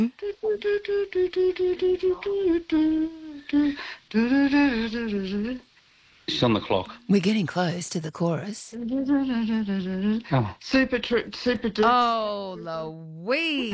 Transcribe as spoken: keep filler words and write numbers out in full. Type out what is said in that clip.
She's on the clock. We're getting close to the chorus. Oh. Super, tr- super. Oh, Louise.